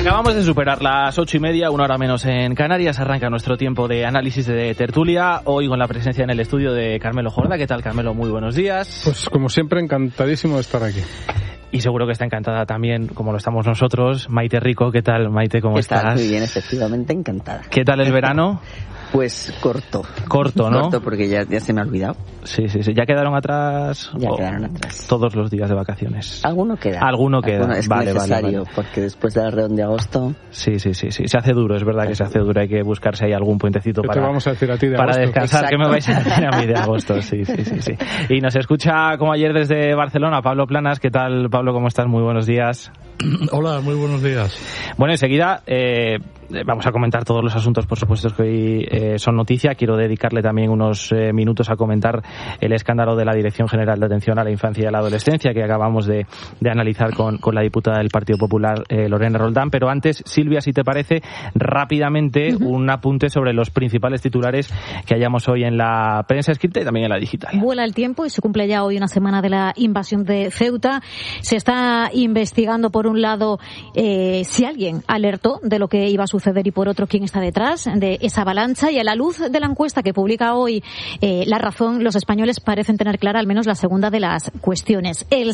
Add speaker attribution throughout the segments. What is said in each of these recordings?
Speaker 1: Acabamos de superar las 8:30, 1 hora menos en Canarias. Arranca nuestro tiempo de análisis de tertulia. Hoy con la presencia en el estudio de Carmelo Jorda. ¿Qué tal, Carmelo? Muy buenos días.
Speaker 2: Pues como siempre, encantadísimo de estar aquí.
Speaker 1: Y seguro que está encantada también, como lo estamos nosotros, Maite Rico. ¿Qué tal, Maite? ¿Cómo estás?
Speaker 3: ¿Qué tal? Muy bien, efectivamente, encantada.
Speaker 1: ¿Qué tal el verano?
Speaker 3: Pues corto.
Speaker 1: Corto, ¿no?
Speaker 3: Corto, porque ya se me ha olvidado.
Speaker 1: Sí. ¿Ya quedaron atrás?
Speaker 3: Ya quedaron atrás.
Speaker 1: Todos los días de vacaciones.
Speaker 3: Alguno queda.
Speaker 1: Alguno
Speaker 3: es
Speaker 1: vale,
Speaker 3: necesario,
Speaker 1: vale.
Speaker 3: Porque después del Arreón de agosto...
Speaker 1: Sí. Se hace duro, es verdad que se hace duro. Hay que buscarse ahí algún puentecito
Speaker 2: ¿Qué
Speaker 1: para,
Speaker 2: te vamos a decir a ti de
Speaker 1: para
Speaker 2: agosto?
Speaker 1: descansar.
Speaker 3: Exacto.
Speaker 1: ¿Qué me vais a decir a mí de agosto? Sí. Y nos escucha, como ayer, desde Barcelona, Pablo Planas. ¿Qué tal, Pablo? ¿Cómo estás? Muy buenos días.
Speaker 4: Hola, muy buenos días.
Speaker 1: Bueno, enseguida vamos a comentar todos los asuntos, por supuesto, que hoy son noticia. Quiero dedicarle también unos minutos a comentar el escándalo de la Dirección General de Atención a la Infancia y a la Adolescencia que acabamos de analizar con la diputada del Partido Popular, Lorena Roldán. Pero antes, Silvia, si te parece, rápidamente un apunte sobre los principales titulares que hayamos hoy en la prensa escrita y también en la digital.
Speaker 5: Vuela el tiempo y se cumple ya hoy una semana de la invasión de Ceuta. Se está investigando, por un lado, si alguien alertó de lo que iba a suceder y, por otro, quién está detrás de esa avalancha. Y a la luz de la encuesta que publica hoy La Razón, los españoles parecen tener clara al menos la segunda de las cuestiones. El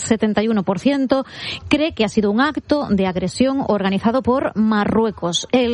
Speaker 5: 71% cree que ha sido un acto de agresión organizado por Marruecos. El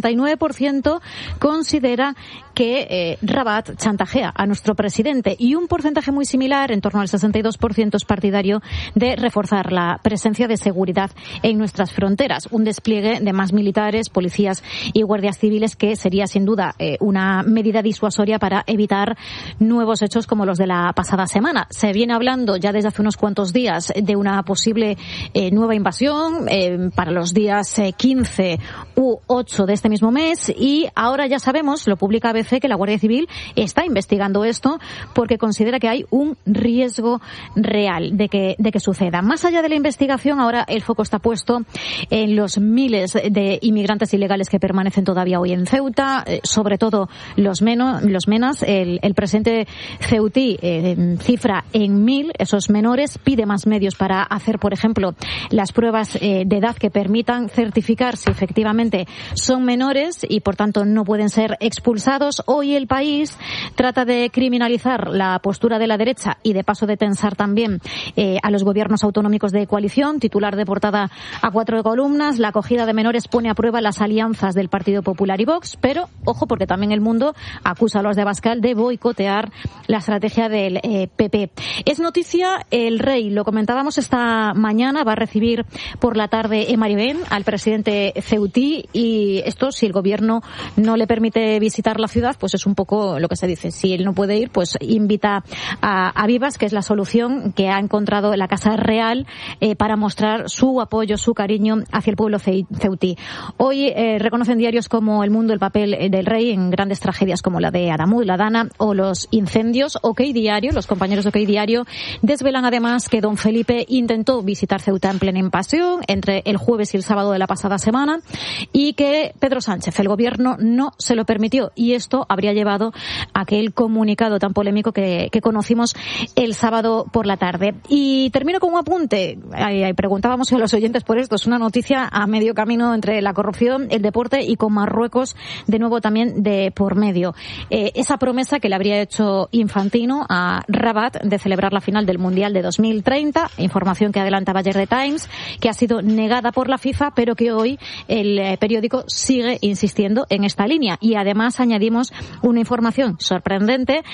Speaker 5: 69% considera que Rabat chantajea a nuestro presidente, y un porcentaje muy similar, en torno al 62%, es partidario de reforzar la presencia de seguridad en nuestras fronteras. Un despliegue de más militares, policías y guardias civiles que sería sin duda una medida disuasoria para evitar nuevos hechos como los de la pasada semana. Se viene hablando ya desde hace unos cuantos días de una posible nueva invasión para los días 15 u 8 de este mismo mes, y ahora ya sabemos, lo publica ABC, que la Guardia Civil está investigando esto porque considera que hay un riesgo real de que suceda. Más allá de la investigación, ahora el foco está puesto en los miles de inmigrantes ilegales que permanecen todavía hoy en Ceuta, sobre todo los menas. El presidente ceutí cifra en 1.000 esos menores, pide más medios para hacer, por ejemplo, las pruebas de edad que permitan certificar si efectivamente son menores y, por tanto, no pueden ser expulsados. Hoy El País trata de criminalizar la postura de la derecha y, de paso, de tensar también a los gobiernos autonómicos de coalición. Titular de portada a 4 columnas: la acogida de menores pone a prueba las alianzas del Partido Popular y Vox. Pero, ojo, porque también El Mundo acusa a los de Abascal de boicotear la estrategia del PP. Es noticia el rey, lo comentábamos esta mañana, va a recibir por la tarde en Maribén al presidente ceutí, y esto, si el gobierno no le permite visitar la ciudad, pues es un poco lo que se dice. Si él no puede ir, pues invita a Vivas, que es la solución que ha encontrado la Casa Real para mostrar su apoyo, su cariño hacia el pueblo ceutí. Hoy reconocen diarios como El Mundo el papel del rey en grandes tragedias como la de Adamud, la Dana o los incendios. OK Diario, los compañeros de OK Diario, desvelan además que don Felipe intentó visitar Ceuta en plena invasión entre el jueves y el sábado de la pasada semana, y que Pedro Sánchez, el gobierno, no se lo permitió, y esto habría llevado a aquel comunicado tan polémico que conocimos el sábado por la tarde. Y termino con un apunte. Preguntábamos a los oyentes por esto. Es una noticia a medio camino entre la corrupción, el deporte y con Marruecos de nuevo también de por medio. Esa promesa que le habría hecho Infantino a Rabat de celebrar la final del Mundial de 2030, información que adelantaba ayer The Times, que ha sido negada por la FIFA, pero que hoy el periódico sigue insistiendo en esta línea. Y además añadimos una información sorprendente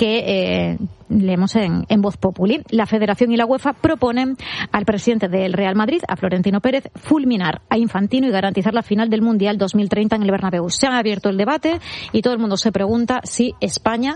Speaker 5: que leemos en Voz Populi. La Federación y la UEFA proponen al presidente del Real Madrid, a Florentino Pérez, fulminar a Infantino y garantizar la final del Mundial 2030 en el Bernabéu. Se ha abierto el debate y todo el mundo se pregunta si España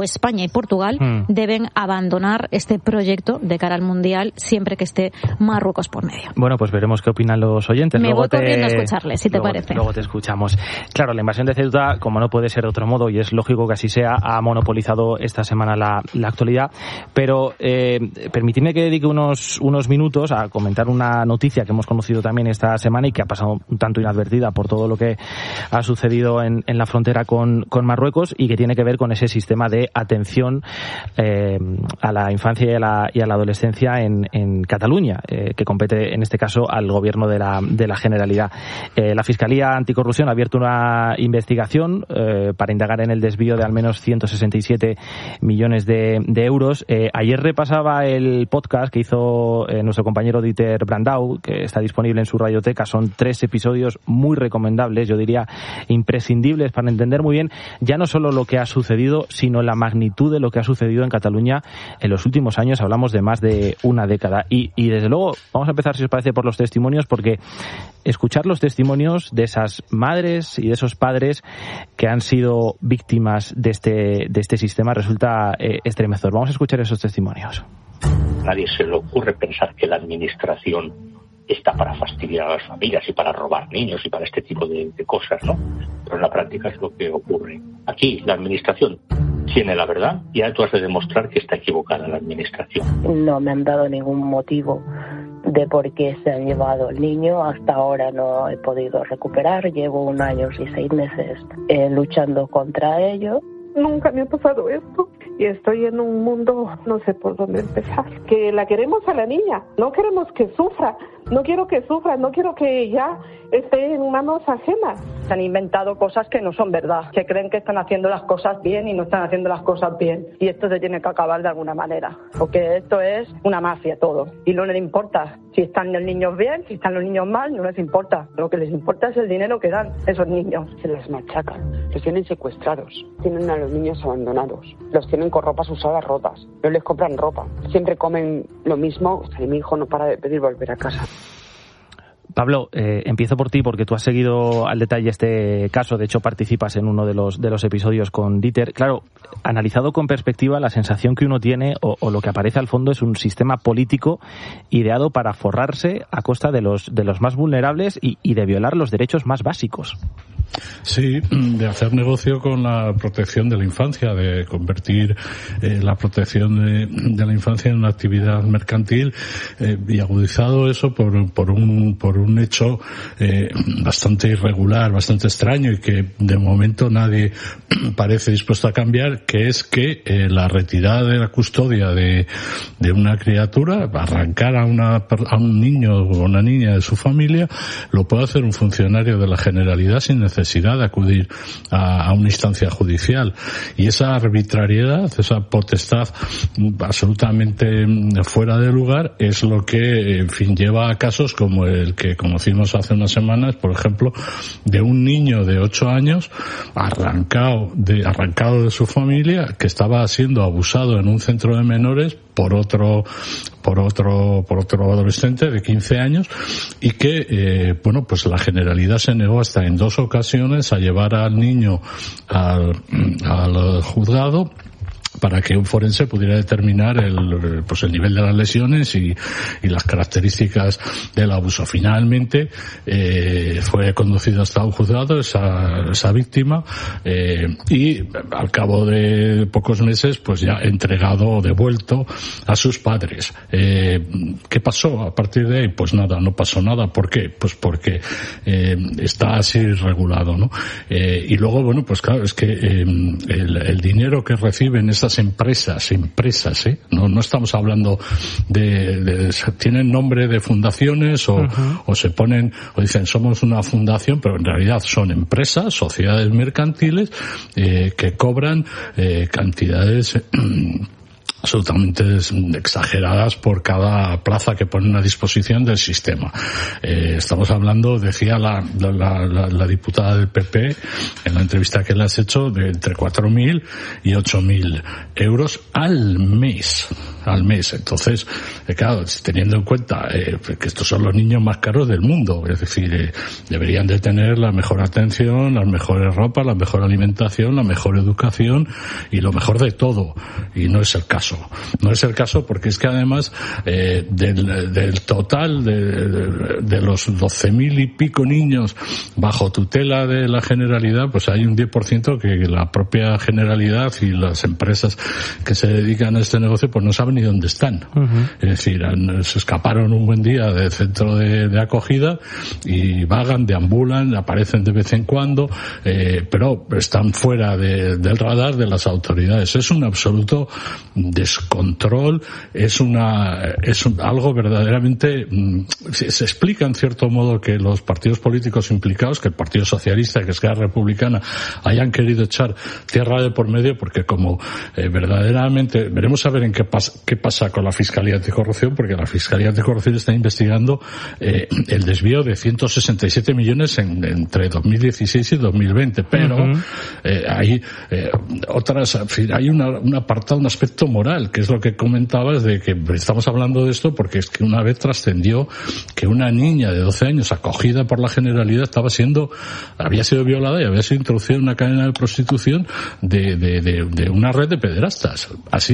Speaker 5: y Portugal deben abandonar este proyecto de cara al Mundial siempre que esté Marruecos por medio.
Speaker 1: Bueno, pues veremos qué opinan los oyentes.
Speaker 5: Me voy corriendo a escucharles, si te parece.
Speaker 1: Luego te escuchamos. Claro, la invasión de Ceuta, como no puede ser de otro modo, y es lógico que así sea, ha monopolizado esta semana la actualidad actualidad, pero permitidme que dedique unos minutos a comentar una noticia que hemos conocido también esta semana y que ha pasado un tanto inadvertida por todo lo que ha sucedido en la frontera con Marruecos y que tiene que ver con ese sistema de atención a la infancia y a la adolescencia en Cataluña, que compete en este caso al gobierno de la Generalidad. La Fiscalía Anticorrupción ha abierto una investigación para indagar en el desvío de al menos 167 millones de euros. Ayer repasaba el podcast que hizo nuestro compañero Dieter Brandau, que está disponible en su radioteca. Son 3 episodios muy recomendables, yo diría imprescindibles para entender muy bien ya no solo lo que ha sucedido, sino la magnitud de lo que ha sucedido en Cataluña en los últimos años. Hablamos de más de una década y desde luego vamos a empezar, si os parece, por los testimonios, porque escuchar los testimonios de esas madres y de esos padres que han sido víctimas de este sistema resulta estremecedor. Vamos a escuchar esos testimonios.
Speaker 6: Nadie se le ocurre pensar que la administración está para fastidiar a las familias y para robar niños y para este tipo de cosas, ¿no? Pero en la práctica es lo que ocurre. Aquí la administración tiene la verdad y ahora tú has de demostrar que está equivocada la administración.
Speaker 7: No me han dado ningún motivo de por qué se han llevado el niño. Hasta ahora no he podido recuperar. Llevo 1 año y 6 meses luchando contra ello.
Speaker 8: Nunca me ha pasado esto y estoy en un mundo, no sé por dónde empezar. Que la queremos a la niña, no queremos que sufra, no quiero que sufra, no quiero que ya esté en manos ajenas.
Speaker 9: Se han inventado cosas que no son verdad, que creen que están haciendo las cosas bien y no están haciendo las cosas bien. Y esto se tiene que acabar de alguna manera, porque esto es una mafia todo. Y no les importa si están los niños bien, si están los niños mal, no les importa. Lo que les importa es el dinero que dan esos niños.
Speaker 10: Se les machacan, los tienen secuestrados, tienen a los niños abandonados, los tienen con ropas usadas rotas, no les compran ropa, siempre comen lo mismo. Y mi hijo no para de pedir volver a casa.
Speaker 1: Pablo, empiezo por ti porque tú has seguido al detalle este caso. De hecho, participas en uno de los episodios con Dieter. Claro, analizado con perspectiva, la sensación que uno tiene o lo que aparece al fondo es un sistema político ideado para forrarse a costa de los más vulnerables y de violar los derechos más básicos.
Speaker 4: Sí, de hacer negocio con la protección de la infancia, de convertir la protección de la infancia en una actividad mercantil, y agudizado eso por un hecho bastante irregular, bastante extraño y que de momento nadie parece dispuesto a cambiar, que es que la retirada de la custodia de una criatura, arrancar a un niño o una niña de su familia, lo puede hacer un funcionario de la Generalidad sin necesidad de acudir a una instancia judicial. Y esa arbitrariedad, esa potestad absolutamente fuera de lugar es lo que, en fin, lleva a casos como el que conocimos hace unas semanas, por ejemplo, de un niño de 8 años arrancado de su familia, que estaba siendo abusado en un centro de menores por otro adolescente de 15 años y que, pues la Generalidad se negó hasta en 2 ocasiones a llevar al niño al juzgado para que un forense pudiera determinar el nivel de las lesiones y las características del abuso. Finalmente fue conducido hasta un juzgado esa víctima y al cabo de pocos meses pues ya entregado o devuelto a sus padres. ¿Qué pasó a partir de ahí? Pues nada, no pasó nada. ¿Por qué? Pues porque está así regulado, ¿no? Y luego, pues claro, es que el dinero que reciben estas empresas, no estamos hablando de tienen nombre de fundaciones o se ponen o dicen somos una fundación, pero en realidad son empresas, sociedades mercantiles que cobran cantidades absolutamente exageradas por cada plaza que ponen a disposición del sistema. Estamos hablando, decía la diputada del PP en la entrevista que le has hecho, de entre 4.000 y 8.000 euros al mes. Entonces, claro, teniendo en cuenta que estos son los niños más caros del mundo, es decir, deberían de tener la mejor atención, las mejores ropas, la mejor alimentación, la mejor educación y lo mejor de todo, y no es el caso. caso. No es el caso porque es que además del total de los 12.000 y pico niños bajo tutela de la Generalidad, pues hay un 10% que la propia Generalidad y las empresas que se dedican a este negocio pues no saben ni dónde están. Es decir, se escaparon un buen día del centro de acogida y vagan, deambulan, aparecen de vez en cuando, pero están fuera del radar de las autoridades. Es un absoluto descontrol, es algo verdaderamente, se explica en cierto modo que los partidos políticos implicados, que el Partido Socialista, que Esquerra Republicana, hayan querido echar tierra de por medio, porque como verdaderamente veremos a ver en qué pasa con la Fiscalía Anticorrupción, porque la Fiscalía Anticorrupción está investigando el desvío de 167 millones entre 2016 y 2020, pero hay hay un apartado, un aspecto moral, que es lo que comentabas, de que estamos hablando de esto porque es que una vez trascendió que una niña de 12 años acogida por la Generalidad había sido violada y había sido introducida en una cadena de prostitución de una red de pederastas, así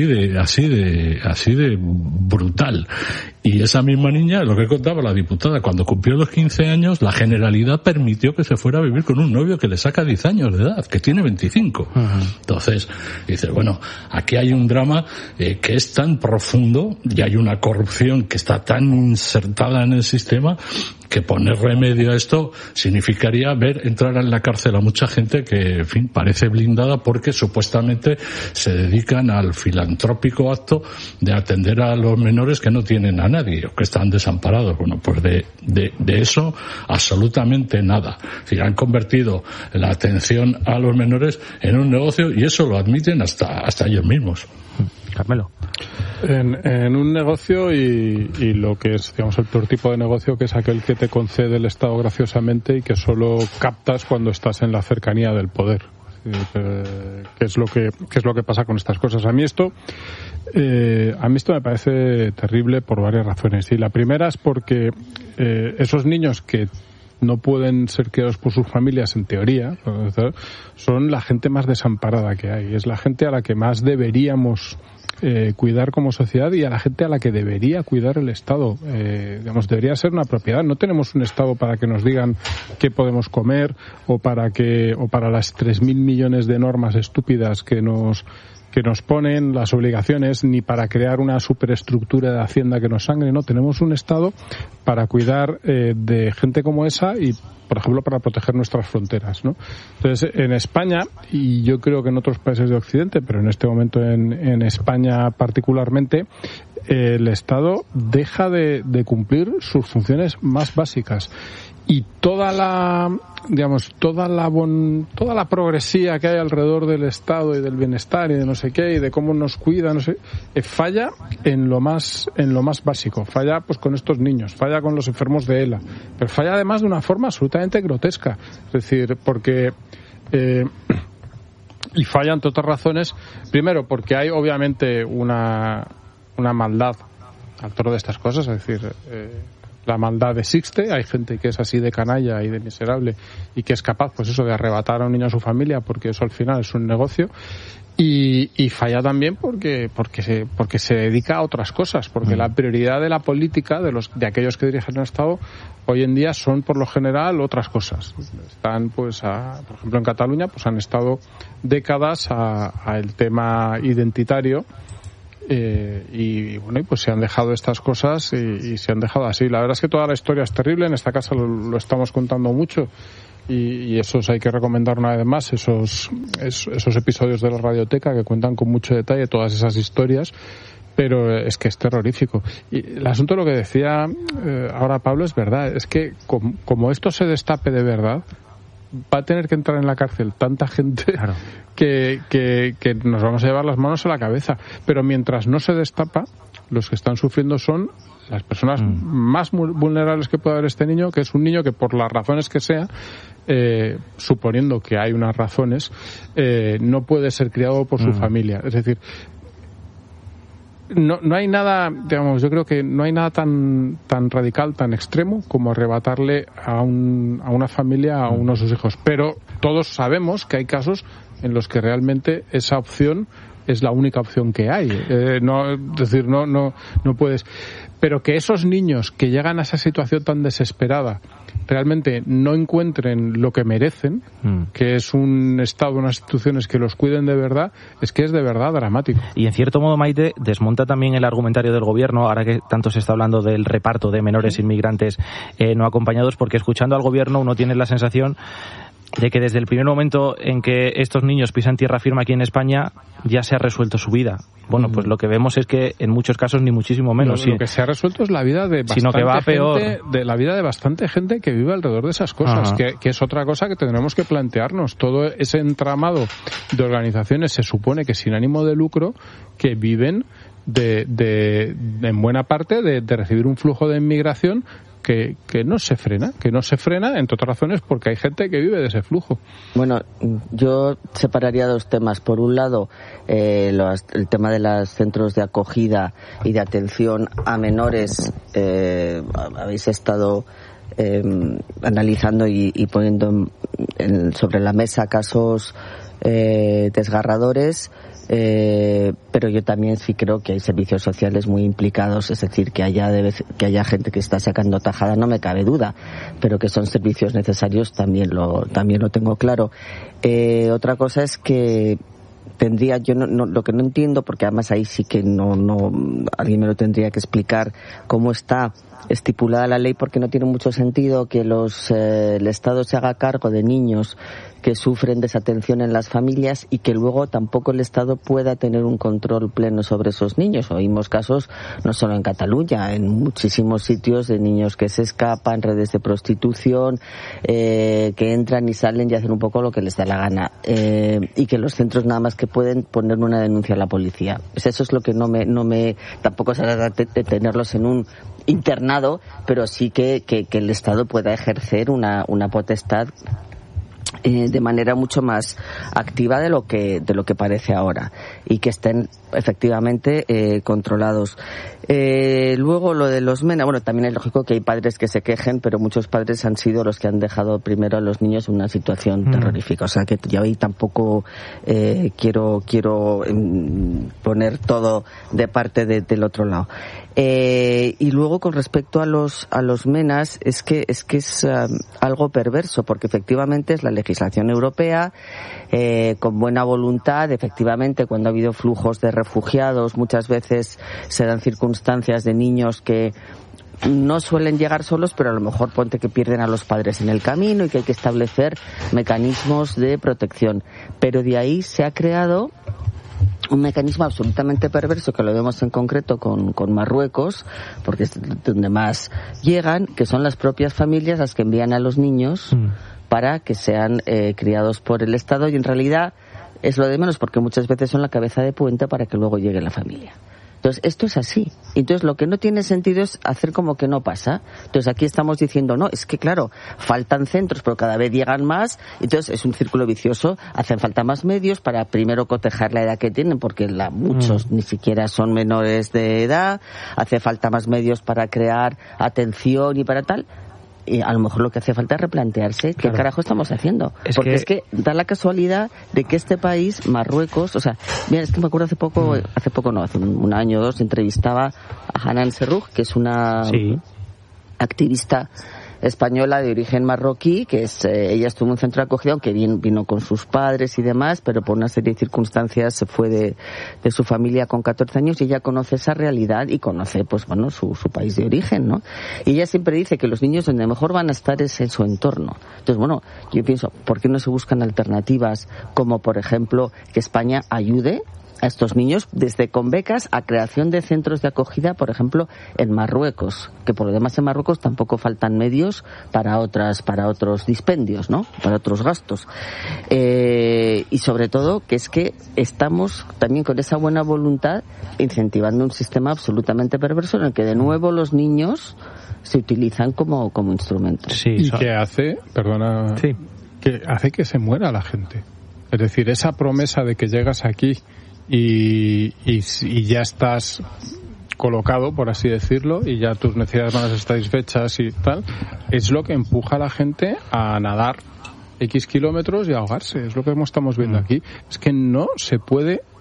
Speaker 4: de brutal. Y esa misma niña, lo que contaba la diputada, cuando cumplió los 15 años, la Generalidad permitió que se fuera a vivir con un novio que le saca 10 años de edad, que tiene 25. Entonces, dices, bueno, aquí hay un drama que es tan profundo y hay una corrupción que está tan insertada en el sistema que poner remedio a esto significaría ver entrar en la cárcel a mucha gente que, en fin, parece blindada porque supuestamente se dedican al filantrópico acto de atender a los menores que no tienen a nadie o que están desamparados. Bueno, pues de eso absolutamente nada. Es decir, han convertido la atención a los menores en un negocio y eso lo admiten hasta ellos mismos.
Speaker 1: Carmelo.
Speaker 2: En un negocio y lo que es, digamos, el peor tipo de negocio, que es aquel que te concede el Estado graciosamente y que solo captas cuando estás en la cercanía del poder. ¿Qué es lo que pasa con estas cosas? A mí esto me parece terrible por varias razones. Y la primera es porque esos niños que no pueden ser criados por sus familias, en teoría, son la gente más desamparada que hay. Es la gente a la que más deberíamos cuidar como sociedad y a la gente a la que debería cuidar el Estado. Debería ser una propiedad. No tenemos un Estado para que nos digan qué podemos comer o para las 3.000 millones de normas estúpidas que nos ponen, las obligaciones, ni para crear una superestructura de Hacienda que nos sangre. No, tenemos un Estado para cuidar de gente como esa y, por ejemplo, para proteger nuestras fronteras, ¿no? Entonces, en España, y yo creo que en otros países de Occidente, pero en este momento en España particularmente, el Estado deja de cumplir sus funciones más básicas. Y toda la progresía que hay alrededor del Estado y del bienestar y de no sé qué y de cómo nos cuida, no sé, falla en lo más básico. Falla pues con estos niños, falla con los enfermos de ELA, pero falla además de una forma absolutamente grotesca. Es decir, porque y falla entre otras razones. Primero, porque hay obviamente una maldad alrededor de estas cosas, es decir, la maldad existe, hay gente que es así de canalla y de miserable y que es capaz, pues eso, de arrebatar a un niño a su familia, porque eso al final es un negocio. Y falla también porque se dedica a otras cosas, porque la prioridad de la política de aquellos que dirigen el Estado hoy en día son por lo general otras cosas. Están por ejemplo en Cataluña pues han estado décadas a el tema identitario. Y pues se han dejado estas cosas y se han dejado así. La verdad es que toda la historia es terrible. En esta casa lo estamos contando mucho y esos hay que recomendar una vez más esos episodios de la radioteca que cuentan con mucho detalle todas esas historias, pero es que es terrorífico. Y el asunto de lo que decía ahora Pablo es verdad, es que como esto se destape de verdad, va a tener que entrar en la cárcel tanta gente, claro, que nos vamos a llevar las manos a la cabeza. Pero mientras no se destapa, los que están sufriendo son las personas más vulnerables que puede haber este niño, que es un niño que por las razones que sea, suponiendo que hay unas razones, no puede ser criado por su familia. Es decir, no hay nada, digamos, yo creo que no hay nada tan radical, tan extremo como arrebatarle a una familia a uno de sus hijos. Pero todos sabemos que hay casos en los que realmente esa opción es la única opción que hay. No puedes. Pero que esos niños que llegan a esa situación tan desesperada realmente no encuentren lo que merecen, que es un Estado, unas instituciones que los cuiden de verdad, es que es de verdad dramático.
Speaker 1: Y en cierto modo, Maite, desmonta también el argumentario del gobierno, ahora que tanto se está hablando del reparto de menores inmigrantes no acompañados, porque escuchando al gobierno uno tiene la sensación de que desde el primer momento en que estos niños pisan tierra firme aquí en España ya se ha resuelto su vida. Bueno, pues lo que vemos es que en muchos casos ni muchísimo menos.
Speaker 2: Lo que se ha resuelto es la vida de bastante
Speaker 1: sino que va peor.
Speaker 2: La vida de bastante gente que vive alrededor de esas cosas, que es otra cosa que tendremos que plantearnos. Todo ese entramado de organizaciones, se supone que sin ánimo de lucro, que viven en buena parte de recibir un flujo de inmigración que no se frena, entre otras razones porque hay gente que vive de ese flujo.
Speaker 3: Bueno, yo separaría dos temas. Por un lado, el tema de los centros de acogida y de atención a menores. Habéis estado analizando y poniendo sobre la mesa casos desgarradores. Pero yo también sí creo que hay servicios sociales muy implicados, es decir, que haya gente que está sacando tajada, no me cabe duda, pero que son servicios necesarios también lo tengo claro. Otra cosa es que lo que no entiendo, porque además ahí sí que alguien me lo tendría que explicar cómo está estipulada la ley, porque no tiene mucho sentido que el Estado se haga cargo de niños que sufren desatención en las familias y que luego tampoco el Estado pueda tener un control pleno sobre esos niños. Oímos casos no solo en Cataluña, en muchísimos sitios de niños que se escapan, redes de prostitución, que entran y salen y hacen un poco lo que les da la gana, y que los centros nada más que pueden poner una denuncia a la policía. Pues eso es lo que tampoco se trata de tenerlos en un internado, pero sí que el Estado pueda ejercer una potestad de manera mucho más activa de lo que parece ahora, y que estén efectivamente controlados. Luego lo de los MENA, bueno, también es lógico que hay padres que se quejen, pero muchos padres han sido los que han dejado primero a los niños en una situación terrorífica, o sea que yo ahí tampoco quiero poner todo de parte del otro lado. Y luego con respecto a los MENAs, es que es algo perverso, porque efectivamente es la legislación europea, con buena voluntad. Efectivamente, cuando ha habido flujos de refugiados, muchas veces se dan circunstancias de niños que no suelen llegar solos, pero a lo mejor ponte que pierden a los padres en el camino y que hay que establecer mecanismos de protección. Pero de ahí se ha creado un mecanismo absolutamente perverso, que lo vemos en concreto con Marruecos, porque es donde más llegan, que son las propias familias las que envían a los niños para que sean criados por el Estado, y en realidad es lo de menos, porque muchas veces son la cabeza de puente para que luego llegue la familia. Entonces, esto es así. Entonces, lo que no tiene sentido es hacer como que no pasa. Entonces, aquí estamos diciendo, no, es que claro, faltan centros, pero cada vez llegan más. Entonces, es un círculo vicioso. Hacen falta más medios para primero cotejar la edad que tienen, porque muchos ni siquiera son menores de edad. Hace falta más medios para crear atención y para tal. Y a lo mejor lo que hace falta es replantearse qué carajo estamos haciendo. Porque es que da la casualidad de que este país, Marruecos, o sea, mira, es que me acuerdo hace un año o dos, entrevistaba a Hanan Serrouk, que es una activista española de origen marroquí, que ella estuvo en un centro de acogida, aunque vino con sus padres y demás, pero por una serie de circunstancias se fue de su familia con 14 años, y ella conoce esa realidad y conoce, pues bueno, su país de origen, ¿no? Y ella siempre dice que los niños donde mejor van a estar es en su entorno. Entonces, bueno, yo pienso, ¿por qué no se buscan alternativas como, por ejemplo, que España ayude a estos niños desde con becas a creación de centros de acogida, por ejemplo, en Marruecos, que por lo demás en Marruecos tampoco faltan medios para otros dispendios, ¿no? Para otros gastos. Y sobre todo que es que estamos también con esa buena voluntad incentivando un sistema absolutamente perverso en el que de nuevo los niños se utilizan como instrumentos.
Speaker 2: Y que hace, que hace que se muera la gente. Es decir, esa promesa de que llegas aquí y ya estás colocado, por así decirlo, y ya tus necesidades van a ser satisfechas y tal, es lo que empuja a la gente a nadar X kilómetros y ahogarse. Es lo que estamos viendo aquí. Es que no se puede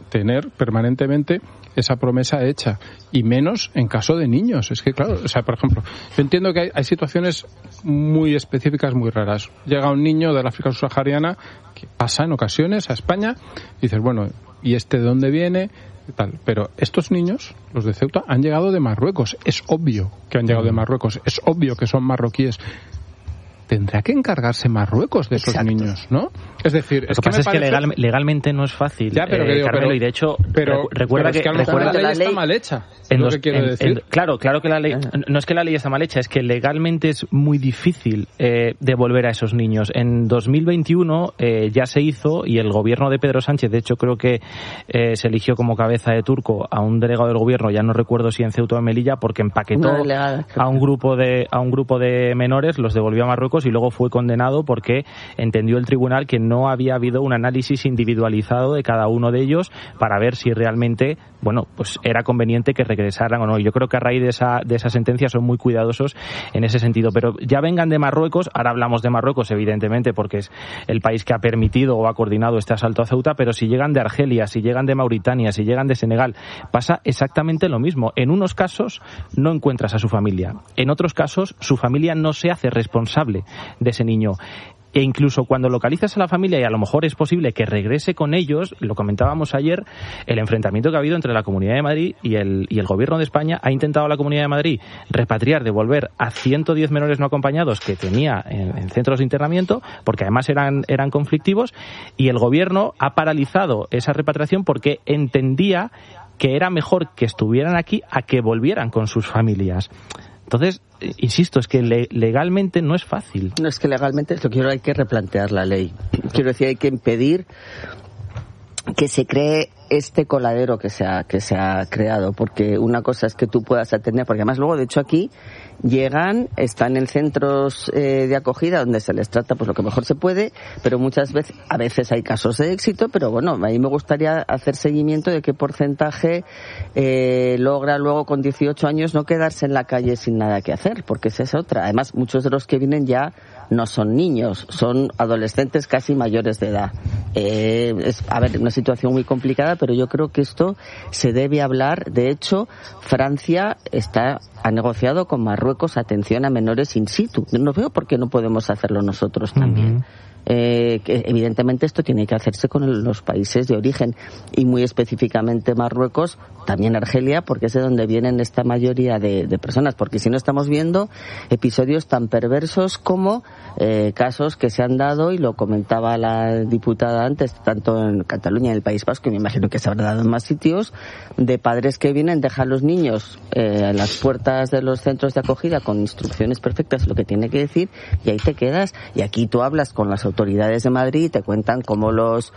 Speaker 2: tener permanentemente esa promesa hecha, y menos en caso de niños. Es que, claro, o sea, por ejemplo, yo entiendo que hay situaciones muy específicas, muy raras. Llega un niño de la África subsahariana, que pasa en ocasiones a España, y dices, bueno, ¿y de dónde viene? Y tal. Pero estos niños, los de Ceuta, han llegado de Marruecos. Es obvio que han llegado de Marruecos. Es obvio que son marroquíes. Tendrá que encargarse Marruecos de esos niños, ¿no? Es decir,
Speaker 1: lo que pasa es que legalmente no es fácil,
Speaker 2: ya, pero
Speaker 1: Carmelo, y de hecho recuerda que
Speaker 2: a lo mejor la ley está mal hecha.
Speaker 1: Claro que la ley no es que la ley está mal hecha, es que legalmente es muy difícil devolver a esos niños. En 2021 ya se hizo, y el gobierno de Pedro Sánchez, de hecho creo que se eligió como cabeza de turco a un delegado del gobierno, ya no recuerdo si en Ceuta o en Melilla, porque empaquetó a un grupo de menores, los devolvió a Marruecos, y luego fue condenado porque entendió el tribunal que no había habido un análisis individualizado de cada uno de ellos para ver si realmente, bueno, pues era conveniente que regresaran o no. Y yo creo que a raíz de esa sentencia son muy cuidadosos en ese sentido. Pero ya vengan de Marruecos, ahora hablamos de Marruecos evidentemente porque es el país que ha permitido o ha coordinado este asalto a Ceuta, pero si llegan de Argelia, si llegan de Mauritania, si llegan de Senegal, pasa exactamente lo mismo. En unos casos no encuentras a su familia, en otros casos su familia no se hace responsable de ese niño. E incluso cuando localizas a la familia y a lo mejor es posible que regrese con ellos, lo comentábamos ayer, el enfrentamiento que ha habido entre la Comunidad de Madrid y el Gobierno de España. Ha intentado la Comunidad de Madrid repatriar, devolver a 110 menores no acompañados que tenía en centros de internamiento, porque además eran conflictivos, y el Gobierno ha paralizado esa repatriación porque entendía que era mejor que estuvieran aquí a que volvieran con sus familias. Entonces, insisto, es que legalmente no es fácil.
Speaker 3: No, es que legalmente hay que replantear la ley. Quiero decir, hay que impedir que se cree este coladero que se ha creado, porque una cosa es que tú puedas atender, porque además luego, de hecho, aquí llegan, están en centros de acogida donde se les trata pues lo que mejor se puede, pero a veces hay casos de éxito, pero bueno, a mí me gustaría hacer seguimiento de qué porcentaje logra luego con 18 años no quedarse en la calle sin nada que hacer, porque esa es otra. Además, muchos de los que vienen ya no son niños, son adolescentes casi mayores de edad. Es una situación muy complicada, pero yo creo que esto se debe hablar. De hecho, Francia ha negociado con Marruecos atención a menores in situ. No veo por qué no podemos hacerlo nosotros también. Que evidentemente esto tiene que hacerse con los países de origen, y muy específicamente Marruecos, también Argelia, porque es de donde vienen esta mayoría de personas, porque si no estamos viendo episodios tan perversos como casos que se han dado, y lo comentaba la diputada antes, tanto en Cataluña y en el País Vasco, y me imagino que se habrá dado en más sitios, de padres que vienen, dejan a los niños en las puertas de los centros de acogida con instrucciones perfectas, lo que tiene que decir, y ahí te quedas. Y aquí tú hablas con las autoridades de Madrid y te cuentan cómo los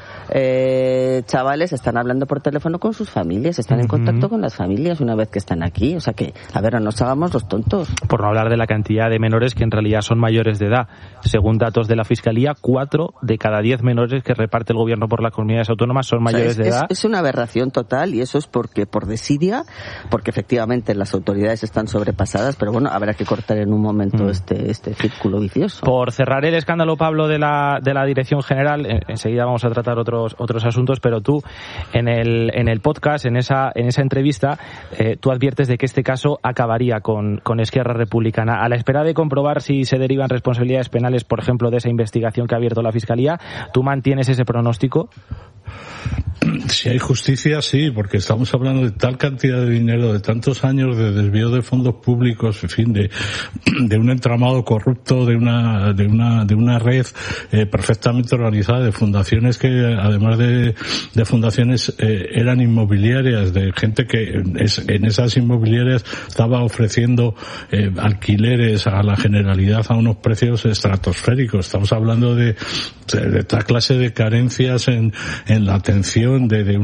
Speaker 3: chavales están hablando por teléfono con sus familias, están en contacto con las familias una vez que están aquí. O sea que, a ver, no nos hagamos los tontos.
Speaker 1: Por no hablar de la cantidad de menores que en realidad son mayores de edad. Según datos de la Fiscalía, 4 de cada 10 menores que reparte el gobierno por las comunidades autónomas son mayores de edad.
Speaker 3: Es una aberración total, y eso es por desidia, porque efectivamente las autoridades están sobrepasadas, pero bueno, habrá que cortar en un momento este círculo vicioso.
Speaker 1: Por cerrar el escándalo, Pablo, de la Dirección General, enseguida vamos a tratar otros asuntos, pero tú en el podcast, en esa entrevista, tú adviertes de que este caso acabaría con Esquerra Republicana. A la espera de comprobar si se derivan responsabilidades penales, por ejemplo, de esa investigación que ha abierto la Fiscalía, ¿tú mantienes ese pronóstico?
Speaker 4: Si hay justicia, sí, porque estamos hablando de tal cantidad de dinero, de tantos años de desvío de fondos públicos, en fin, de un entramado corrupto, de una red perfectamente organizada, de fundaciones que, además de fundaciones, eran inmobiliarias, de gente que en esas inmobiliarias estaba ofreciendo alquileres a la Generalidad a unos precios estratosféricos. Estamos hablando de esta clase de carencias en la atención,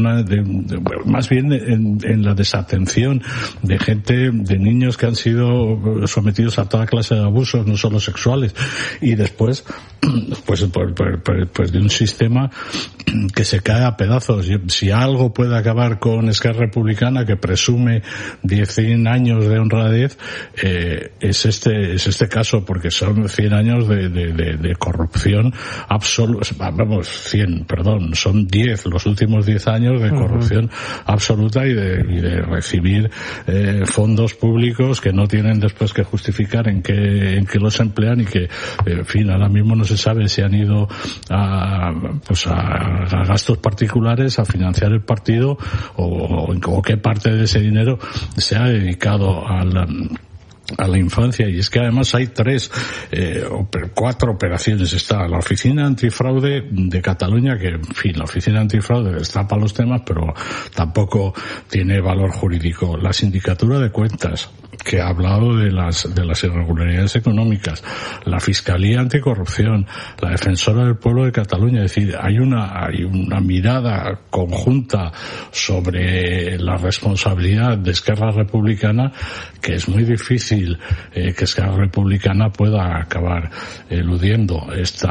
Speaker 4: más bien en la desatención de gente, de niños que han sido sometidos a toda clase de abusos, no solo sexuales. Y después pues de un sistema que se cae a pedazos. Si algo puede acabar con Esquerra Republicana, que presume 100 años de honradez, es este caso, porque son 100 años de corrupción absoluta. Vamos, 100, perdón, son 10, los últimos 10 años de corrupción absoluta y de recibir fondos públicos que no tienen después que justificar en qué los emplean, y que, en fin, ahora mismo no se sabe si han ido a gastos particulares, a financiar el partido, o qué parte de ese dinero se ha dedicado a la infancia. Y es que además hay 4 operaciones. Está la Oficina Antifraude de Cataluña, que, en fin, la Oficina Antifraude destapa los temas, pero tampoco tiene valor jurídico. La Sindicatura de Cuentas, que ha hablado de las irregularidades económicas. La Fiscalía Anticorrupción, la Defensora del Pueblo de Cataluña. Es decir, hay una mirada conjunta sobre la responsabilidad de Esquerra Republicana, que es muy difícil que Esquerra Republicana pueda acabar eludiendo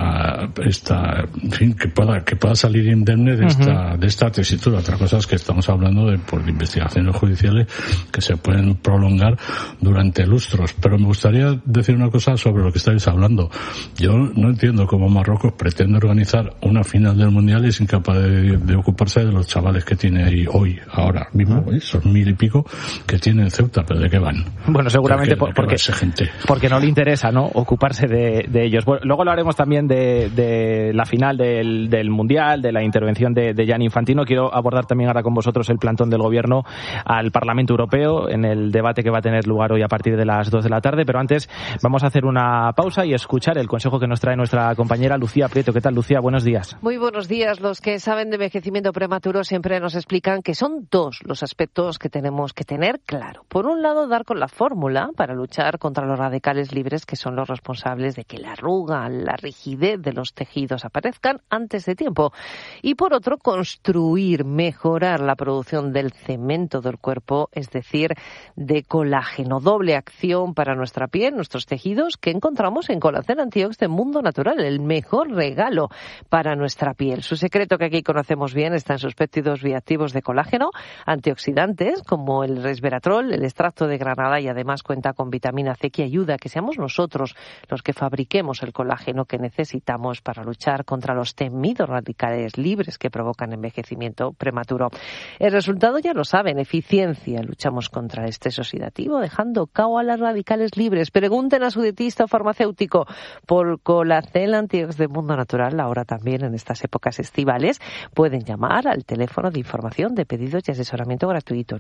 Speaker 4: en fin, que pueda salir indemne de esta tesitura. Otra cosa es que estamos hablando de investigaciones judiciales que se pueden prolongar durante lustros. Pero me gustaría decir una cosa sobre lo que estáis hablando. Yo no entiendo cómo Marruecos pretende organizar una final del Mundial y es incapaz de ocuparse de los chavales que tiene ahí ahora mismo, esos 1000 y pico que tiene en Ceuta. ¿Pero de qué van?
Speaker 1: Bueno, seguramente porque no le interesa, ¿no?, ocuparse de ellos. Bueno, luego hablaremos también de la final del Mundial, de la intervención de Gianni Infantino. Quiero abordar también ahora con vosotros el plantón del Gobierno al Parlamento Europeo en el debate que va a tener lugar hoy a partir de las 2 de la tarde. Pero antes vamos a hacer una pausa y escuchar el consejo que nos trae nuestra compañera Lucía Prieto. ¿Qué tal, Lucía? Buenos días.
Speaker 11: Muy buenos días. Los que saben de envejecimiento prematuro siempre nos explican que son 2 los aspectos que tenemos que tener claro. Por un lado, dar con la fórmula para luchar contra los radicales libres, que son los responsables de que la arruga, la rigidez de los tejidos aparezcan antes de tiempo. Y por otro, construir, mejorar la producción del cemento del cuerpo, es decir, de colágeno. Doble acción para nuestra piel, nuestros tejidos, que encontramos en Colacel Antiox de Mundo Natural, el mejor regalo para nuestra piel. Su secreto, que aquí conocemos bien, está en sus péptidos bioactivos de colágeno, antioxidantes como el resveratrol, el extracto de granada, y además cuenta con vitamina C, que ayuda a que seamos nosotros los que fabriquemos el colágeno que necesitamos para luchar contra los temidos radicales libres que provocan envejecimiento prematuro. El resultado ya lo saben, eficiencia. Luchamos contra el estrés oxidativo, dejando cao a las radicales libres. Pregunten a su dietista o farmacéutico por Colacel Antiox de Mundo Natural. Ahora también en estas épocas estivales pueden llamar al teléfono de información de pedidos y asesoramiento gratuito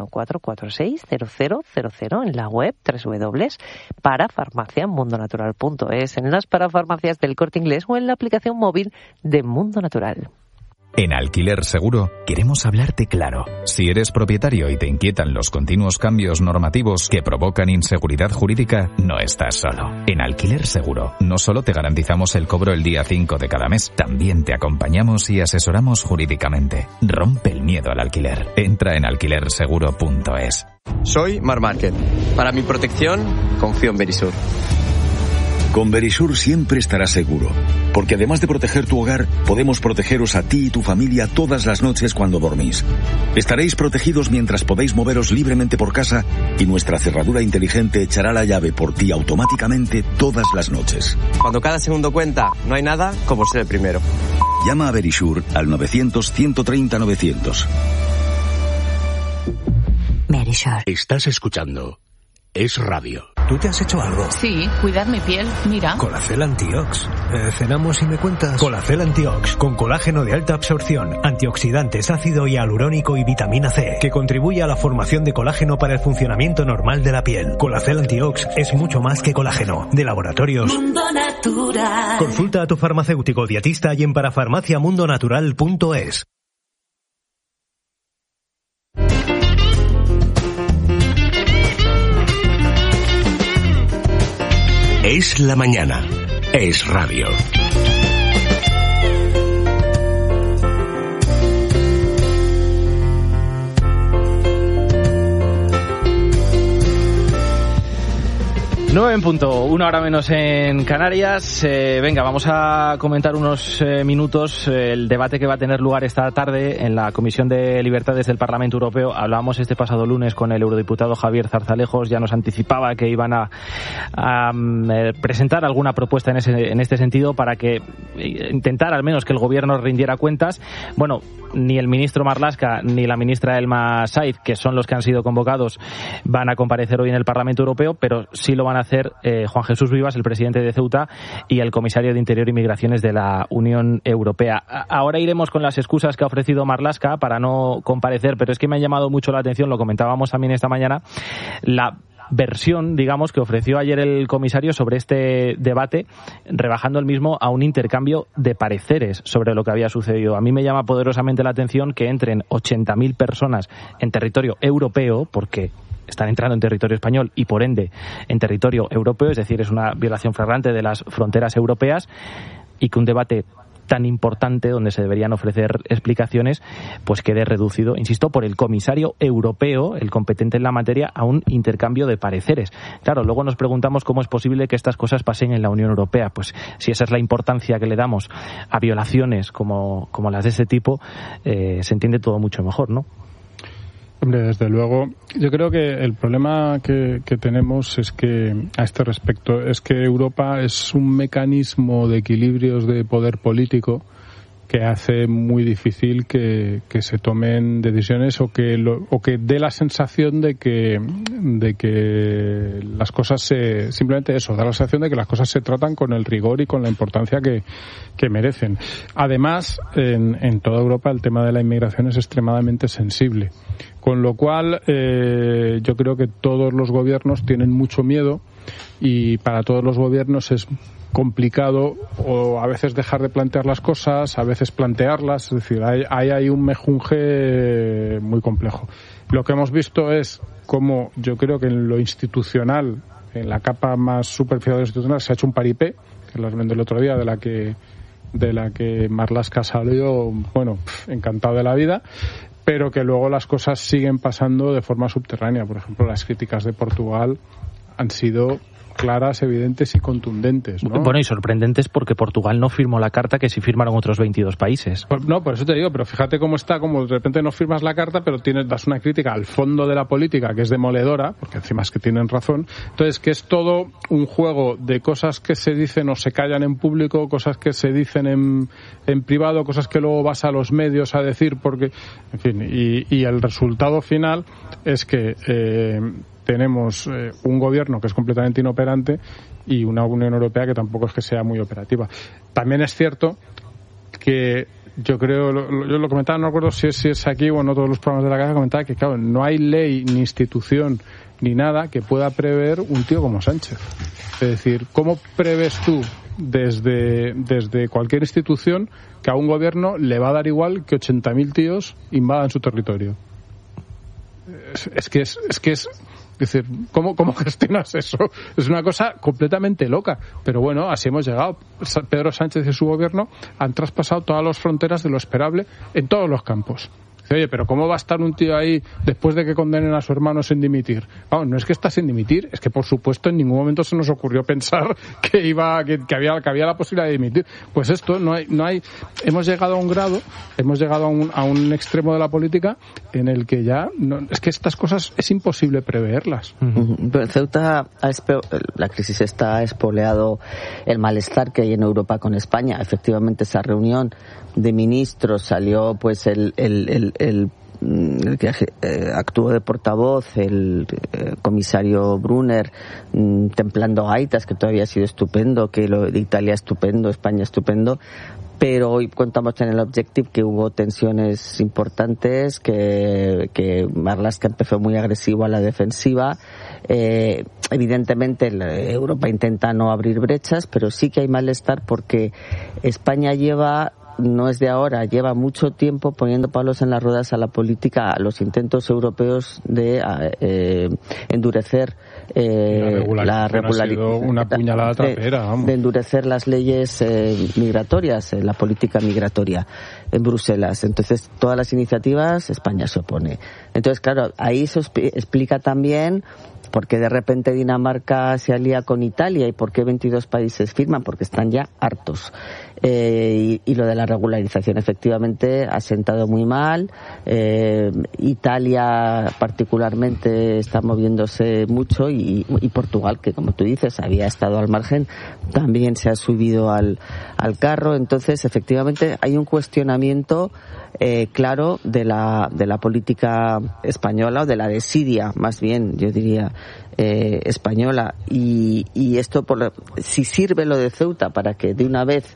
Speaker 11: 914460000 en la web www.parafarmaciamundonatural.es, en las parafarmacias del Corte Inglés o en la aplicación móvil de Mundo Natural.
Speaker 12: En Alquiler Seguro queremos hablarte claro. Si eres propietario y te inquietan los continuos cambios normativos que provocan inseguridad jurídica, no estás solo. En Alquiler Seguro no solo te garantizamos el cobro el día 5 de cada mes, también te acompañamos y asesoramos jurídicamente. Rompe el miedo al alquiler. Entra en alquilerseguro.es.
Speaker 13: Soy Mar Márquez. Para mi protección, confío en Verisur.
Speaker 14: Con Verisur siempre estarás seguro, porque además de proteger tu hogar, podemos protegeros a ti y tu familia todas las noches cuando dormís. Estaréis protegidos mientras podéis moveros libremente por casa y nuestra cerradura inteligente echará la llave por ti automáticamente todas las noches.
Speaker 13: Cuando cada segundo cuenta, no hay nada como ser el primero.
Speaker 14: Llama a Verisur al 900-130-900.
Speaker 15: Verisur. Estás escuchando Es Radio.
Speaker 16: ¿Tú te has hecho algo?
Speaker 17: Sí, cuidar mi piel, mira.
Speaker 16: Colacel Antiox. Cenamos y me cuentas. Colacel Antiox, con colágeno de alta absorción, antioxidantes, ácido hialurónico y vitamina C, que contribuye a la formación de colágeno para el funcionamiento normal de la piel. Colacel Antiox es mucho más que colágeno. De Laboratorios
Speaker 15: Mundo Natural.
Speaker 16: Consulta a tu farmacéutico dietista y en parafarmaciamundonatural.es.
Speaker 15: Es la mañana. Es Radio.
Speaker 1: 9 en punto, 1 hora menos en Canarias. Venga, vamos a comentar unos minutos el debate que va a tener lugar esta tarde en la Comisión de Libertades del Parlamento Europeo. Hablábamos este pasado lunes con el eurodiputado Javier Zarzalejos, ya nos anticipaba que iban a presentar alguna propuesta en este sentido para que intentar al menos que el gobierno rindiera cuentas. Bueno, ni el ministro Marlaska ni la ministra Elma Said, que son los que han sido convocados, van a comparecer hoy en el Parlamento Europeo, pero sí lo van a hacer Juan Jesús Vivas, el presidente de Ceuta, y el comisario de Interior y Migraciones de la Unión Europea. Ahora iremos con las excusas que ha ofrecido Marlaska para no comparecer, pero es que me ha llamado mucho la atención, lo comentábamos también esta mañana, la versión, digamos, que ofreció ayer el comisario sobre este debate, rebajando el mismo a un intercambio de pareceres sobre lo que había sucedido. A mí me llama poderosamente la atención que entren 80.000 personas en territorio europeo, porque están entrando en territorio español y, por ende, en territorio europeo, es decir, es una violación flagrante de las fronteras europeas, y que un debate tan importante, donde se deberían ofrecer explicaciones, pues quede reducido, insisto, por el comisario europeo, el competente en la materia, a un intercambio de pareceres. Claro, luego nos preguntamos cómo es posible que estas cosas pasen en la Unión Europea. Pues si esa es la importancia que le damos a violaciones como las de ese tipo, se entiende todo mucho mejor, ¿no?
Speaker 2: Hombre, desde luego, yo creo que el problema que tenemos es que, a este respecto, es que Europa es un mecanismo de equilibrios de poder político que hace muy difícil que se tomen decisiones o que dé la sensación de que las cosas simplemente eso, da la sensación de que las cosas se tratan con el rigor y con la importancia que merecen. Además, en toda Europa el tema de la inmigración es extremadamente sensible. Con lo cual, yo creo que todos los gobiernos tienen mucho miedo, y para todos los gobiernos es complicado o a veces dejar de plantear las cosas, a veces plantearlas, es decir, hay un mejunje muy complejo. Lo que hemos visto es cómo yo creo que en lo institucional, en la capa más superficial de lo institucional, se ha hecho un paripé, que es la reunión del otro día, de la que Marlaska salió, bueno, encantado de la vida, pero que luego las cosas siguen pasando de forma subterránea. Por ejemplo, las críticas de Portugal han sido claras, evidentes y contundentes, ¿no?
Speaker 1: Bueno, y sorprendentes, porque Portugal no firmó la carta que sí firmaron otros 22 países.
Speaker 2: No, por eso te digo, pero fíjate cómo está, como de repente no firmas la carta, pero das una crítica al fondo de la política que es demoledora, porque encima es que tienen razón. Entonces, que es todo un juego de cosas que se dicen o se callan en público, cosas que se dicen en privado, cosas que luego vas a los medios a decir, porque, en fin, y el resultado final es que tenemos un gobierno que es completamente inoperante y una Unión Europea que tampoco es que sea muy operativa. También es cierto que yo creo, yo lo comentaba, no recuerdo si es aquí o en todos los programas de la casa, comentaba que, claro, no hay ley ni institución ni nada que pueda prever un tío como Sánchez. Es decir, ¿cómo prevés tú desde cualquier institución que a un gobierno le va a dar igual que 80.000 tíos invadan su territorio? Es decir, ¿cómo gestionas eso? Es una cosa completamente loca. Pero bueno, así hemos llegado. Pedro Sánchez y su gobierno han traspasado todas las fronteras de lo esperable en todos los campos. Oye, pero ¿cómo va a estar un tío ahí después de que condenen a su hermano sin dimitir? Vamos, no es que está sin dimitir, es que por supuesto en ningún momento se nos ocurrió pensar que había la posibilidad de dimitir. Pues esto no hay. Hemos llegado a un grado, hemos llegado a un extremo de la política en el que ya es que estas cosas es imposible preverlas.
Speaker 3: Pero Ceuta la crisis ha espoleado el malestar que hay en Europa con España. Efectivamente, esa reunión de ministros salió pues el que actuó de portavoz, el comisario Brunner, templando gaitas, que todavía ha sido estupendo, que lo de Italia estupendo, España estupendo. Pero hoy contamos en el Objective que hubo tensiones importantes, que Marlaska empezó muy agresivo a la defensiva. Evidentemente Europa intenta no abrir brechas, pero sí que hay malestar porque España no es de ahora, lleva mucho tiempo poniendo palos en las ruedas a la política, a los intentos europeos de endurecer la regularidad,
Speaker 2: una puñalada trapera, vamos.
Speaker 3: De endurecer las leyes migratorias, la política migratoria en Bruselas. Entonces, todas las iniciativas España se opone. Entonces, claro, ahí se explica también ¿Por qué de repente Dinamarca se alía con Italia y por qué 22 países firman? Porque están ya hartos. Y lo de la regularización efectivamente ha sentado muy mal. Italia particularmente está moviéndose mucho y Portugal, que como tú dices había estado al margen, también se ha subido al carro. Entonces efectivamente hay un cuestionamiento claro de la política española, o de la desidia más bien, yo diría, española, y esto si sirve lo de Ceuta para que de una vez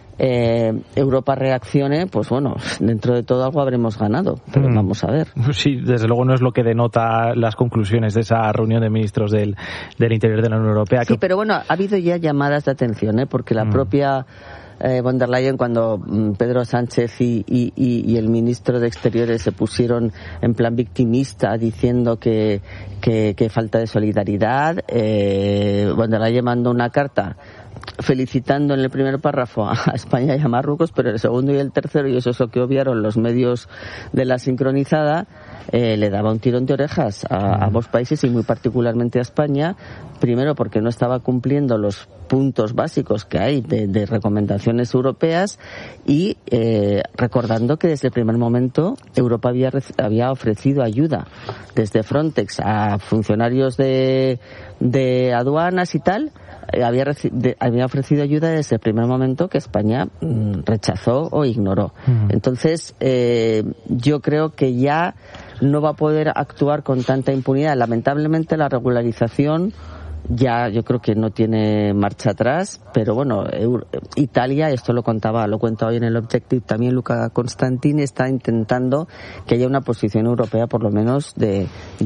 Speaker 3: Europa reaccione, pues bueno, dentro de todo algo habremos ganado, pero vamos a ver.
Speaker 1: Sí, desde luego no es lo que denota las conclusiones de esa reunión de ministros del Interior de la Unión Europea.
Speaker 3: Sí, pero bueno, ha habido ya llamadas de atención, porque la propia von der Leyen, cuando Pedro Sánchez y el ministro de Exteriores se pusieron en plan victimista diciendo que falta de solidaridad, von der Leyen mandó una carta felicitando en el primer párrafo a España y a Marruecos, pero el segundo y el tercero, y eso es lo que obviaron los medios de la sincronizada, le daba un tirón de orejas a ambos países y muy particularmente a España, primero porque no estaba cumpliendo los puntos básicos que hay de recomendaciones europeas y recordando que desde el primer momento Europa había ofrecido ayuda desde Frontex a funcionarios de aduanas y tal. Había ofrecido ayuda desde el primer momento que España rechazó o ignoró. Entonces, yo creo que ya no va a poder actuar con tanta impunidad. Lamentablemente, la regularización ya yo creo que no tiene marcha atrás, pero bueno, Italia, esto lo cuenta hoy en el Objective también Luca Constantini, está intentando que haya una posición europea por lo menos de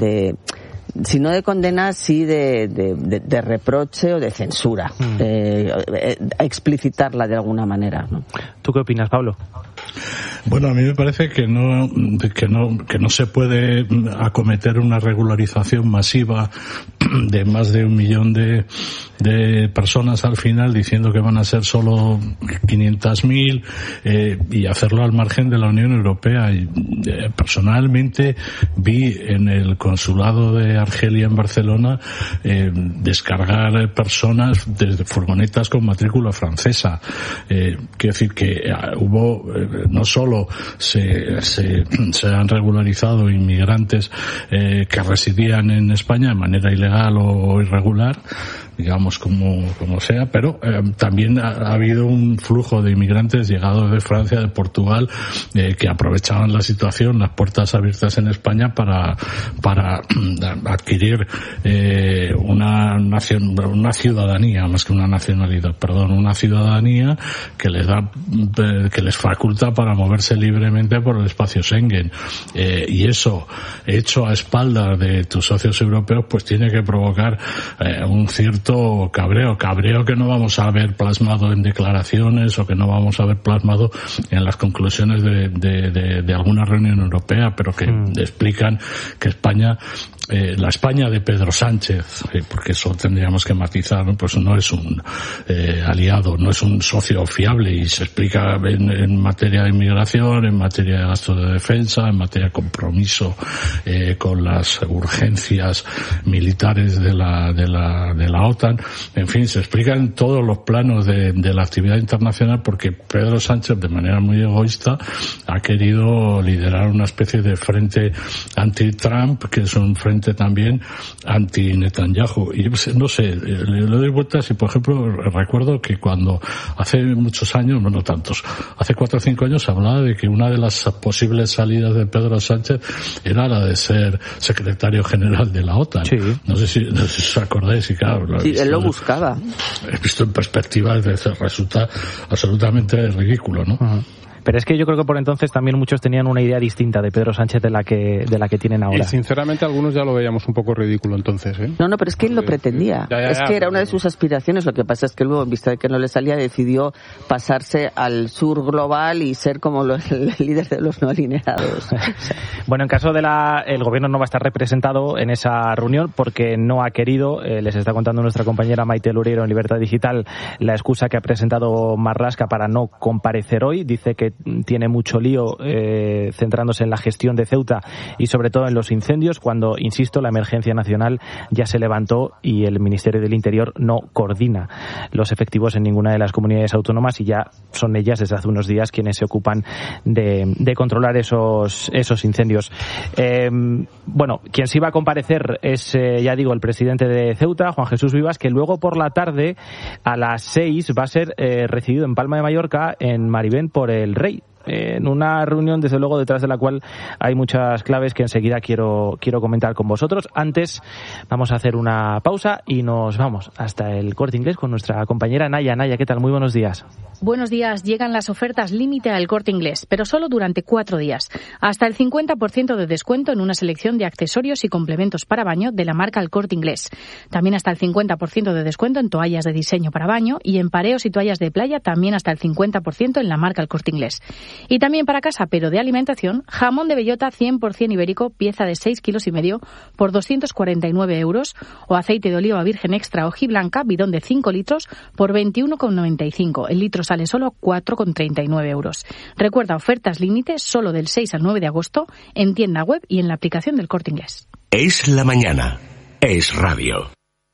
Speaker 3: si no de condena, sí de reproche o de censura, explicitarla de alguna manera, ¿no?
Speaker 1: ¿Tú qué opinas, Pablo?
Speaker 4: Bueno, a mí me parece que no se puede acometer una regularización masiva de más de 1 millón de personas al final, diciendo que van a ser solo 500.000 y hacerlo al margen de la Unión Europea. Y, personalmente vi en el consulado de Argelia en Barcelona descargar personas desde furgonetas con matrícula francesa. Quiero decir que hubo no solo se han regularizado inmigrantes que residían en España de manera ilegal o irregular, digamos como sea, pero también ha habido un flujo de inmigrantes llegados de Francia, de Portugal, que aprovechaban la situación, las puertas abiertas en España para adquirir una ciudadanía, más que una nacionalidad, una ciudadanía que les faculta para moverse libremente por el espacio Schengen, y eso hecho a espaldas de tus socios europeos pues tiene que provocar un cierto cabreo que no vamos a ver plasmado en declaraciones o que no vamos a ver plasmado en las conclusiones de alguna reunión europea, pero que explican que España, la España de Pedro Sánchez, porque eso tendríamos que matizar, ¿no? Pues no es un aliado, no es un socio fiable, y se explica en materia de inmigración, en materia de gasto de defensa, en materia de compromiso con las urgencias militares de la OTAN. En fin, se explica en todos los planos de la actividad internacional, porque Pedro Sánchez, de manera muy egoísta, ha querido liderar una especie de frente anti-Trump, que es un frente también anti-Netanyahu. Y no sé, le doy vueltas y, por ejemplo, recuerdo que cuando hace muchos años, no tantos, hace 4 o 5 años se hablaba de que una de las posibles salidas de Pedro Sánchez era la de ser secretario general de la OTAN. Sí. No sé si os acordáis, y claro,
Speaker 3: sí, él lo buscaba.
Speaker 4: He visto en perspectiva, resulta absolutamente ridículo, ¿no?
Speaker 1: Uh-huh. Pero es que yo creo que por entonces también muchos tenían una idea distinta de Pedro Sánchez de la que tienen ahora.
Speaker 2: Y sinceramente algunos ya lo veíamos un poco ridículo entonces, ¿eh?
Speaker 3: No, pero es que él lo pretendía. Es que era una de sus aspiraciones. Lo que pasa es que luego, en vista de que no le salía, decidió pasarse al sur global y ser como el líder de los no alineados.
Speaker 1: Bueno, en caso el gobierno no va a estar representado en esa reunión porque no ha querido. Les está contando nuestra compañera Maite Lureiro en Libertad Digital la excusa que ha presentado Marlaska para no comparecer hoy. Dice que tiene mucho lío centrándose en la gestión de Ceuta y sobre todo en los incendios, cuando, insisto, la emergencia nacional ya se levantó y el Ministerio del Interior no coordina los efectivos en ninguna de las comunidades autónomas, y ya son ellas desde hace unos días quienes se ocupan de controlar esos incendios. Bueno, quien sí va a comparecer es, ya digo, el presidente de Ceuta, Juan Jesús Vivas, que luego por la tarde a las 6 va a ser recibido en Palma de Mallorca, en Maribén, por el rey, en una reunión, desde luego, detrás de la cual hay muchas claves que enseguida quiero comentar con vosotros. Antes vamos a hacer una pausa y nos vamos hasta el Corte Inglés con nuestra compañera Naya. Naya, ¿qué tal? Muy buenos días.
Speaker 18: Buenos días. Llegan las ofertas límite al Corte Inglés, pero solo durante 4 días. Hasta el 50% de descuento en una selección de accesorios y complementos para baño de la marca El Corte Inglés. También hasta el 50% de descuento en toallas de diseño para baño, y en pareos y toallas de playa también hasta el 50% en la marca El Corte Inglés. Y también para casa, pero de alimentación, jamón de bellota 100% ibérico, pieza de 6,5 kilos por 249 euros, o aceite de oliva virgen extra hojiblanca, bidón de 5 litros por 21,95. El litro sale solo 4,39 euros. Recuerda, ofertas límite solo del 6 al 9 de agosto en tienda web y en la aplicación del Corte Inglés.
Speaker 15: Es la mañana. Es radio.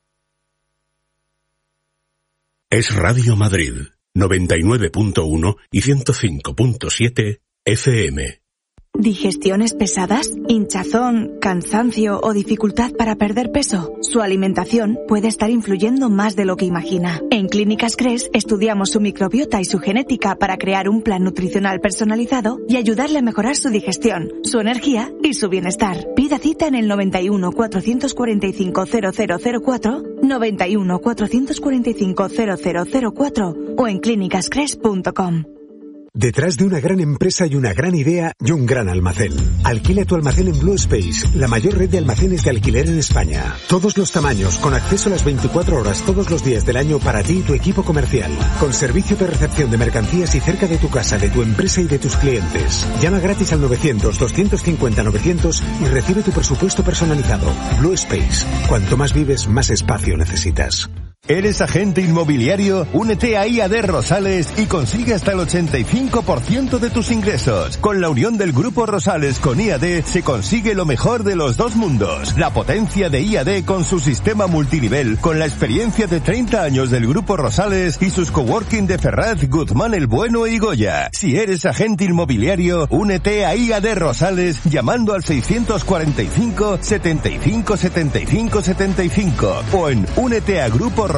Speaker 15: Es Radio Madrid. 99.1 y 105.7 FM.
Speaker 19: ¿Digestiones pesadas? ¿Hinchazón, cansancio o dificultad para perder peso? Su alimentación puede estar influyendo más de lo que imagina. En Clínicas Cres estudiamos su microbiota y su genética para crear un plan nutricional personalizado y ayudarle a mejorar su digestión, su energía y su bienestar. Pida cita en el 91 445 0004, 91 445 0004 o en clínicascres.com.
Speaker 20: Detrás de una gran empresa hay una gran idea y un gran almacén. Alquila tu almacén en Blue Space, la mayor red de almacenes de alquiler en España. Todos los tamaños, con acceso a las 24 horas todos los días del año para ti y tu equipo comercial. Con servicio de recepción de mercancías y cerca de tu casa, de tu empresa y de tus clientes. Llama gratis al 900-250-900 y recibe tu presupuesto personalizado. Blue Space. Cuanto más vives, más espacio necesitas.
Speaker 21: ¿Eres agente inmobiliario? Únete a IAD Rosales y consigue hasta el 85% de tus ingresos. Con la unión del Grupo Rosales con IAD se consigue lo mejor de los dos mundos. La potencia de IAD con su sistema multinivel, con la experiencia de 30 años del Grupo Rosales y sus coworking de Ferraz, Guzmán el Bueno y Goya. Si eres agente inmobiliario, únete a IAD Rosales llamando al 645 75 75 75 o en úneteagruporosales.com.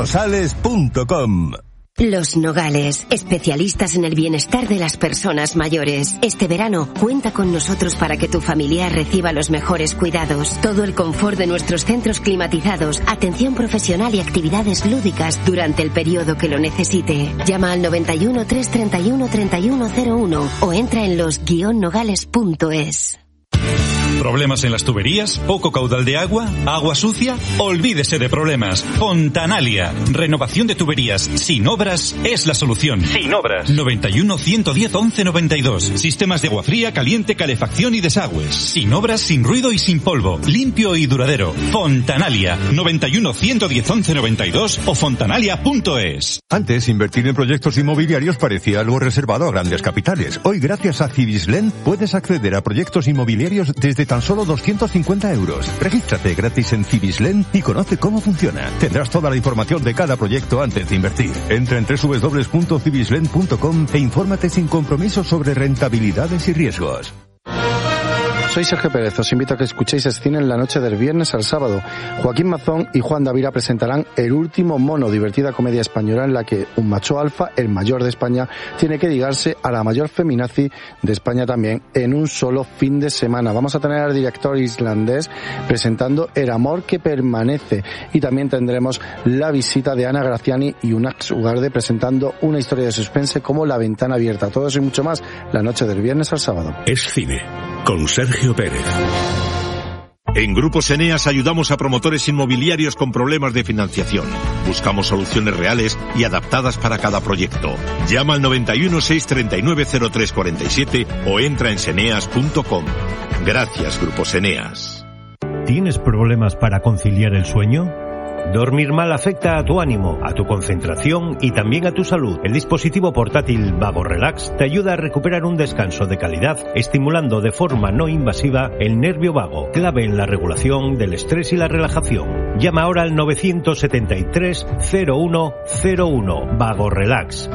Speaker 22: Los Nogales, especialistas en el bienestar de las personas mayores. Este verano, cuenta con nosotros para que tu familiar reciba los mejores cuidados. Todo el confort de nuestros centros climatizados, atención profesional y actividades lúdicas durante el periodo que lo necesite. Llama al 91 331 3101 o entra en los-nogales.es.
Speaker 23: ¿Problemas en las tuberías? ¿Poco caudal de agua? ¿Agua sucia? Olvídese de problemas. Fontanalia. Renovación de tuberías sin obras es la solución. Sin obras. 91 110 11 92. Sistemas de agua fría, caliente, calefacción y desagües. Sin obras, sin ruido y sin polvo. Limpio y duradero. Fontanalia. 91 110 11 92 o fontanalia.es.
Speaker 21: Antes, invertir en proyectos inmobiliarios parecía algo reservado a grandes capitales. Hoy, gracias a Cibislen, puedes acceder a proyectos inmobiliarios desde tan solo 250 euros. Regístrate gratis en Cibislen y conoce cómo funciona. Tendrás toda la información de cada proyecto antes de invertir. Entra en www.cibislen.com e infórmate sin compromiso sobre rentabilidades y riesgos.
Speaker 24: Soy Sergio Pérez, os invito a que escuchéis Escine en la noche del viernes al sábado. Joaquín Mazón y Juan Davira presentarán El último mono, divertida comedia española en la que un macho alfa, el mayor de España, tiene que ligarse a la mayor feminazi de España también en un solo fin de semana. Vamos a tener al director islandés presentando El amor que permanece y también tendremos la visita de Ana Graciani y Unax Ugarde presentando una historia de suspense como La ventana abierta. Todo eso y mucho más la noche del viernes al sábado.
Speaker 15: Es cine con Sergio Pérez. En Grupos Eneas ayudamos a promotores inmobiliarios con problemas de financiación. Buscamos soluciones reales y adaptadas para cada proyecto. Llama al 91 639 0347 o entra en seneas.com. Gracias, Grupos Eneas.
Speaker 16: ¿Tienes problemas para conciliar el sueño? Dormir mal afecta a tu ánimo, a tu concentración y también a tu salud. El dispositivo portátil Vago Relax te ayuda a recuperar un descanso de calidad, estimulando de forma no invasiva el nervio vago, clave en la regulación del estrés y la relajación. Llama ahora al 973 0101. Vago Relax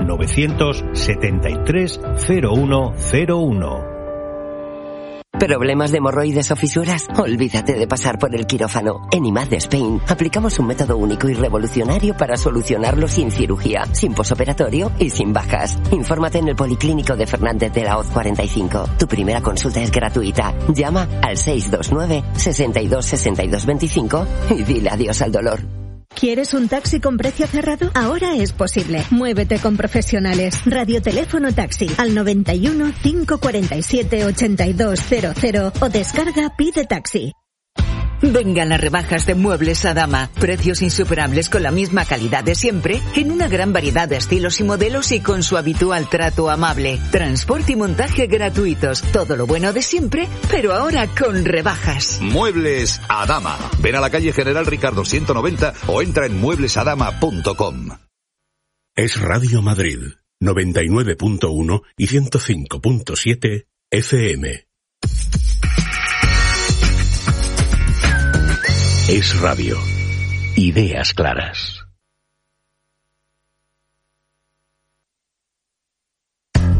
Speaker 16: 973 0101.
Speaker 22: ¿Problemas de hemorroides o fisuras? Olvídate de pasar por el quirófano. En IMAD de Spain aplicamos un método único y revolucionario para solucionarlo sin cirugía, sin posoperatorio y sin bajas. Infórmate en el Policlínico de Fernández de la Hoz 45. Tu primera consulta es gratuita. Llama al 629 62 62 25 y dile adiós al dolor.
Speaker 5: ¿Quieres un taxi con precio cerrado? Ahora es posible. Muévete con profesionales. Radioteléfono taxi al 91 547 8200 o descarga Pide Taxi.
Speaker 6: Vengan las rebajas de Muebles Adama. Precios insuperables con la misma calidad de siempre, en una gran variedad de estilos y modelos y con su habitual trato amable. Transporte y montaje gratuitos. Todo lo bueno de siempre, pero ahora con rebajas.
Speaker 7: Muebles Adama. Ven a la calle General Ricardo 190 o entra en mueblesadama.com.
Speaker 8: Es Radio Madrid, 99.1 y 105.7 FM. Es radio. Ideas claras.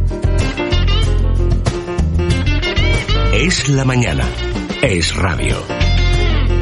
Speaker 8: Es la mañana. Es radio.